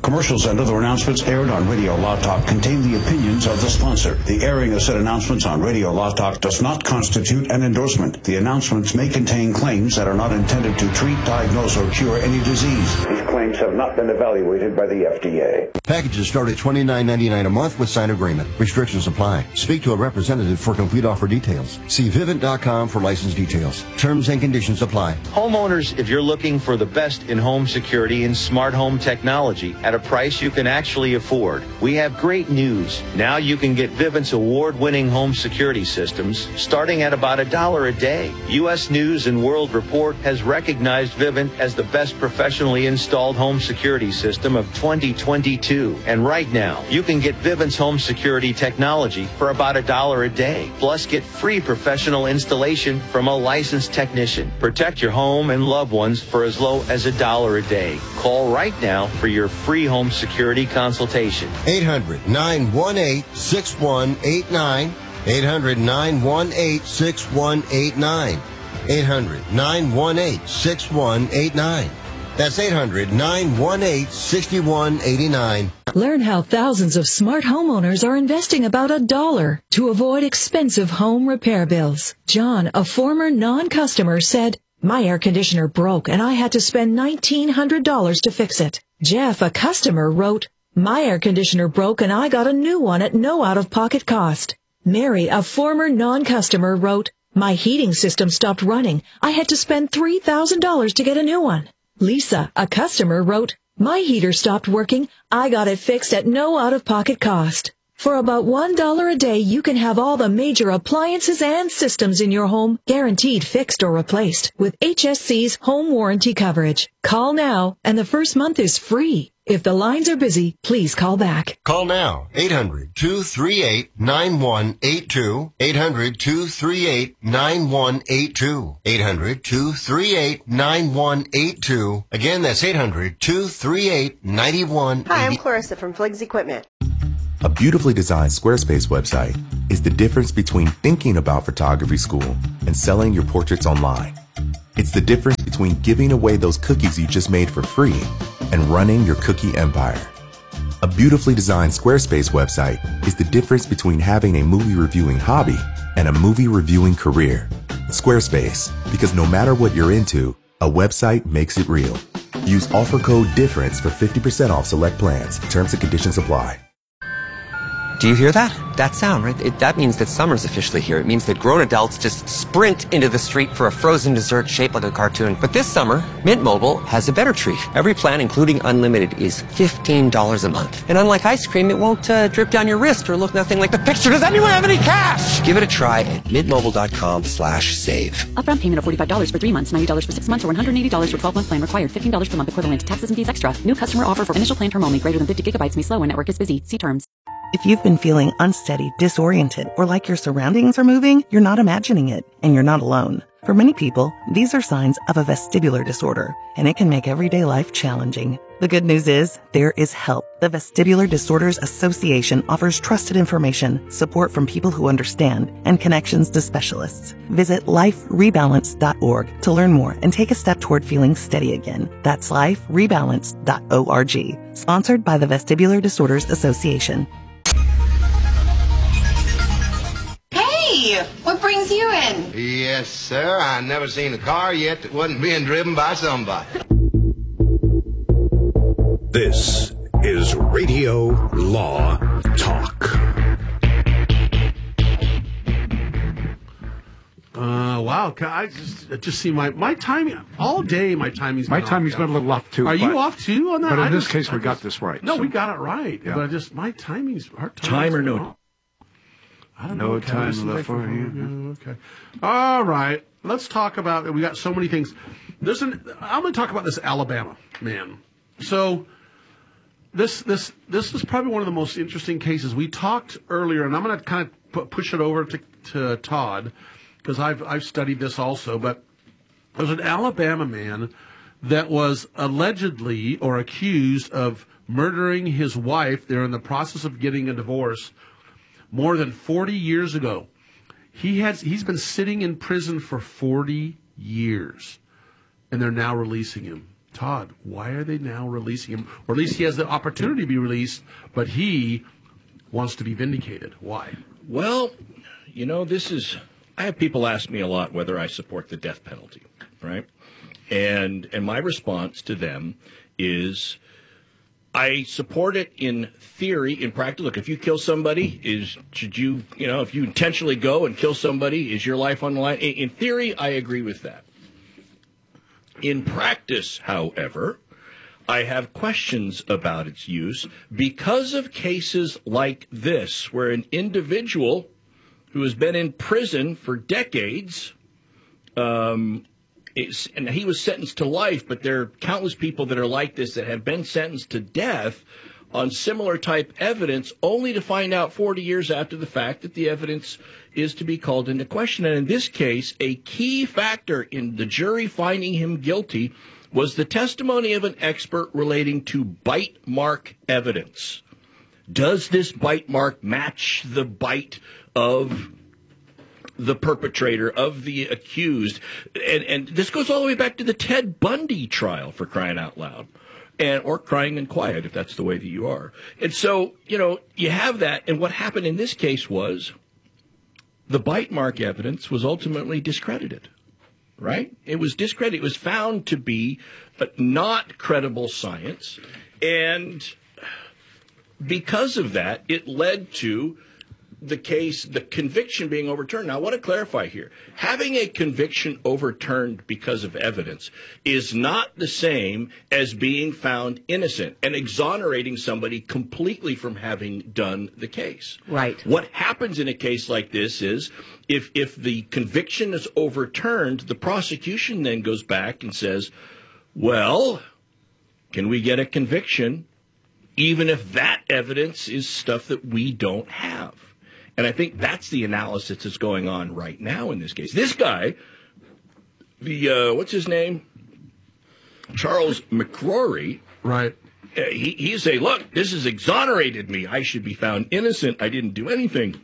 Commercials and other announcements aired on Radio Law Talk contain the opinions of the sponsor. The airing of said announcements on Radio Law Talk does not constitute an endorsement. The announcements may contain claims that are not intended to treat, diagnose, or cure any disease. These claims have not been evaluated by the FDA. Packages start at $29.99 a month with signed agreement. Restrictions apply. Speak to a representative for complete offer details. See Vivint.com for license details. Terms and conditions apply. Homeowners, if you're looking for the best in home security and smart home technology at a price you can actually afford, we have great news. Now you can get Vivint's award-winning home security systems starting at about $1 a day. U.S. News and World Report has recognized Vivint as the best professionally installed home security system of 2022. And right now, you can get Vivint's home security technology for about $1 a day. Plus, get free professional installation from a licensed technician. Protect your home and loved ones for as low as $1 a day. Call right now for your free home security consultation. 800-918-6189. 800-918-6189. 800-918-6189. That's 800-918-6189. Learn how thousands of smart homeowners are investing about $1 to avoid expensive home repair bills. John, a former non-customer, said, "My air conditioner broke and I had to spend $1,900 to fix it." Jeff, a customer, wrote, "My air conditioner broke and I got a new one at no out-of-pocket cost." Mary, a former non-customer, wrote, "My heating system stopped running. I had to spend $3,000 to get a new one." Lisa, a customer, wrote, "My heater stopped working. I got it fixed at no out-of-pocket cost." For about $1 a day, you can have all the major appliances and systems in your home guaranteed fixed or replaced with HSC's home warranty coverage. Call now, and the first month is free. If the lines are busy, please call back. Call now. 800-238-9182. 800-238-9182. 800-238-9182. Again, that's 800-238-9182. Hi, I'm Clarissa from Fliggs Equipment. A beautifully designed Squarespace website is the difference between thinking about photography school and selling your portraits online. It's the difference between giving away those cookies you just made for free and running your cookie empire. A beautifully designed Squarespace website is the difference between having a movie reviewing hobby and a movie reviewing career. Squarespace, because no matter what you're into, a website makes it real. Use offer code DIFFERENCE for 50% off select plans. Terms and conditions apply. Do you hear that? That sound, right? That means that summer's officially here. It means that grown adults just sprint into the street for a frozen dessert shaped like a cartoon. But this summer, Mint Mobile has a better treat. Every plan, including unlimited, is $15 a month. And unlike ice cream, it won't drip down your wrist or look nothing like the picture. Does anyone have any cash? Give it a try at mintmobile.com/save. Upfront payment of $45 for 3 months, $90 for 6 months, or $180 for 12-month plan required. $15 per month equivalent. Taxes and fees extra. New customer offer for initial plan term only. Greater than 50 gigabytes may slow when network is busy. See terms. If you've been feeling unsteady, disoriented, or like your surroundings are moving, you're not imagining it, and you're not alone. For many people, these are signs of a vestibular disorder, and it can make everyday life challenging. The good news is, there is help. The Vestibular Disorders Association offers trusted information, support from people who understand, and connections to specialists. Visit liferebalance.org to learn more and take a step toward feeling steady again. That's liferebalance.org. Sponsored by the Vestibular Disorders Association. Hey, what brings you in? Yes, sir. I never seen a car yet that wasn't being driven by somebody. This is Radio Law Talk. Wow, I just see my timing all day. My timing's been a little off too. Are you off too on that? But in this case, we got this right. No, we got it right. Yeah. But my timing's our time or no. Off. I don't know. No time left for you. Okay. All right. Let's talk about. We got so many things. I'm going to talk about this Alabama man. So. This is probably one of the most interesting cases. We talked earlier, and I'm going to kind of push it over to Todd, because I've studied this also. But there's an Alabama man that was allegedly or accused of murdering his wife. They're in the process of getting a divorce more than 40 years ago. He's been sitting in prison for 40 years, and they're now releasing him. Todd, why are they now releasing him? Or at least he has the opportunity to be released, but he wants to be vindicated. Why? Well, you know, I have people ask me a lot whether I support the death penalty, right? And my response to them is I support it in theory. In practice, look, if you kill somebody, if you intentionally go and kill somebody, is your life on the line? In theory, I agree with that. In practice, however, I have questions about its use because of cases like this, where an individual who has been in prison for decades, and he was sentenced to life, but there are countless people that are like this that have been sentenced to death on similar type evidence, only to find out 40 years after the fact that the evidence is to be called into question. And in this case, a key factor in the jury finding him guilty was the testimony of an expert relating to bite mark evidence. Does this bite mark match the bite of the perpetrator, of the accused? And this goes all the way back to the Ted Bundy trial, for crying out loud. Or crying in quiet, if that's the way that you are. And so, you have that. And what happened in this case was the bite mark evidence was ultimately discredited, right? It was discredited. It was found to be not credible science. And because of that, it led to the conviction being overturned. Now, I want to clarify here. Having a conviction overturned because of evidence is not the same as being found innocent and exonerating somebody completely from having done the case. Right. What happens in a case like this is if the conviction is overturned, the prosecution then goes back and says, well, can we get a conviction even if that evidence is stuff that we don't have? And I think that's the analysis that's going on right now in this case. This guy, what's his name? Charles McCrory. Right. He's saying, look, this has exonerated me. I should be found innocent. I didn't do anything.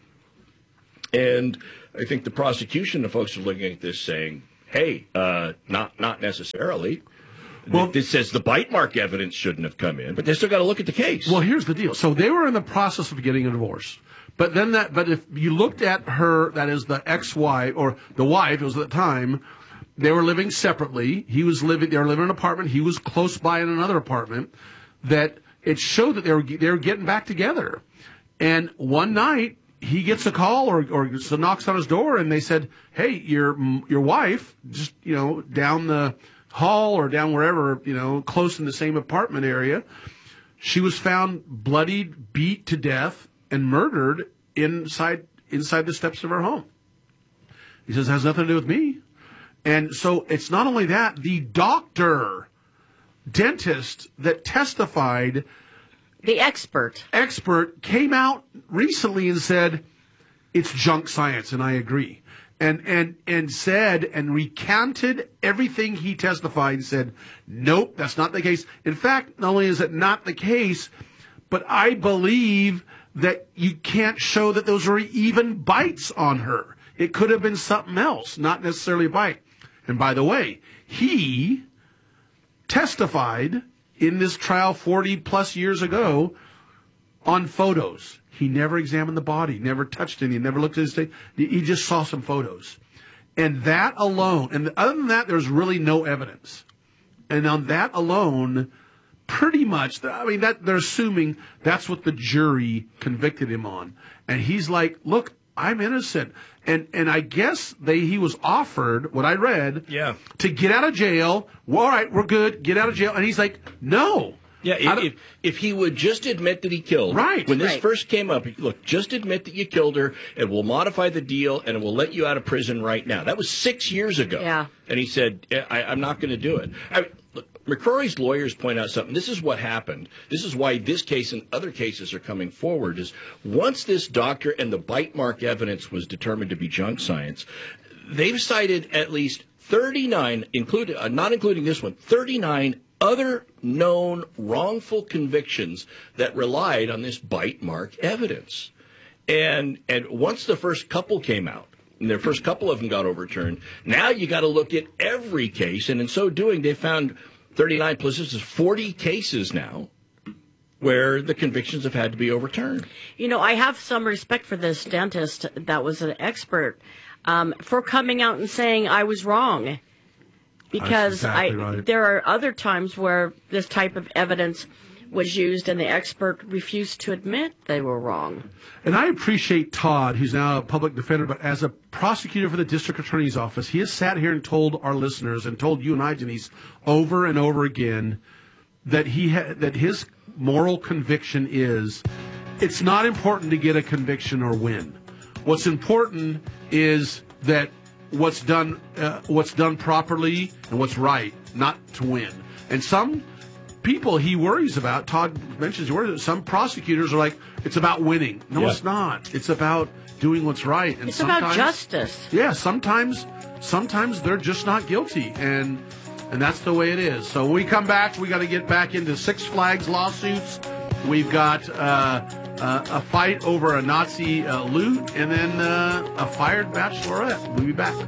And I think the prosecution, the folks are looking at this saying, hey, not necessarily. Well, this says the bite mark evidence shouldn't have come in, but they still got to look at the case. Well, here's the deal. So they were in the process of getting a divorce. But if you looked at her, that is the ex-wife, or the wife, it was at the time, they were living separately. They were living in an apartment. He was close by in another apartment. That it showed that they were getting back together. And one night, he gets a call or knocks on his door, and they said, hey, your wife, just, down the hall or down wherever, close in the same apartment area, she was found bloodied, beat to death, and murdered inside the steps of her home. He says, it has nothing to do with me. And so it's not only that, the dentist that testified, the expert came out recently and said, it's junk science, and I agree. And said and recanted everything he testified and said, nope, that's not the case. In fact, not only is it not the case, but I believe that you can't show that those are even bites on her. It could have been something else, not necessarily a bite. And by the way, he testified in this trial 40 plus years ago on photos. He never examined the body, never touched any, never looked at his face. He just saw some photos. And that alone, and other than that, there's really no evidence. And on that alone, pretty much, that they're assuming that's what the jury convicted him on. And he's like, look, I'm innocent. And I guess he was offered, what I read, to get out of jail. Well, all right, we're good, get out of jail. And he's like, no. Yeah, if he would just admit that he killed her. Right. When this first came up, look, just admit that you killed her, and we'll modify the deal, and we'll let you out of prison right now. That was 6 years ago. Yeah. And he said, I'm not going to do it. Look, McCrory's lawyers point out something. This is what happened. This is why this case and other cases are coming forward, is once this doctor and the bite mark evidence was determined to be junk science, they've cited at least 39, not including this one, 39 other known wrongful convictions that relied on this bite mark evidence. And once the first couple came out, and the first couple of them got overturned, now you got to look at every case, and in so doing, they found 39 plus this is 40 cases now where the convictions have had to be overturned. You know, I have some respect for this dentist that was an expert for coming out and saying I was wrong. Because exactly right. There are other times where this type of evidence was used and the expert refused to admit they were wrong. And I appreciate Todd, who's now a public defender, but as a prosecutor for the district attorney's office, he has sat here and told our listeners and told you and I, Denise, over and over again that that his moral conviction is it's not important to get a conviction or win. What's important is that what's done properly and what's right, not to win. And some people he worries about, Todd mentions he worries about, some prosecutors are like, it's about winning. No, it's not. It's about doing what's right. And it's about justice. Yeah, sometimes they're just not guilty, and that's the way it is. So when we come back, we got to get back into Six Flags lawsuits. We've got a fight over a Nazi loot, and then a fired bachelorette. We'll be back.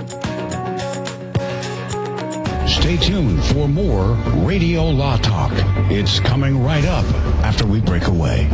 Stay tuned for more Radio Law Talk. It's coming right up after we break away.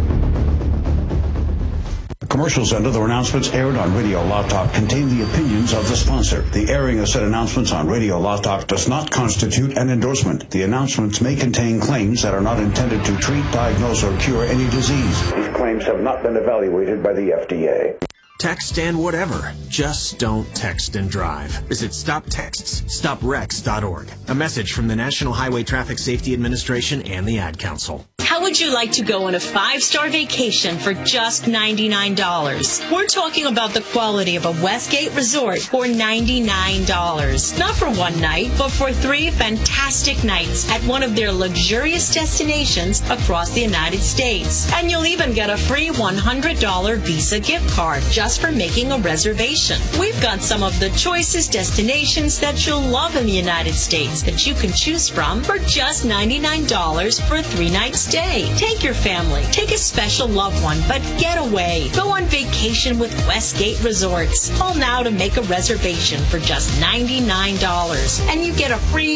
Commercials and other announcements aired on Radio Law Talk contain the opinions of the sponsor. The airing of said announcements on Radio Law Talk does not constitute an endorsement. The announcements may contain claims that are not intended to treat, diagnose, or cure any disease. These claims have not been evaluated by the FDA. Text and whatever. Just don't text and drive. Visit StopTextsStopWrecks.org. A message from the National Highway Traffic Safety Administration and the Ad Council. How would you like to go on a 5-star vacation for just $99? We're talking about the quality of a Westgate resort for $99. Not for one night, but for 3 fantastic nights at one of their luxurious destinations across the United States. And you'll even get a free $100 Visa gift card just for making a reservation. We've got some of the choicest destinations that you'll love in the United States that you can choose from for just $99 for a 3-night stay. Take your family, take a special loved one, but get away. Go on vacation with Westgate Resorts. Call now to make a reservation for just $99, and you get a free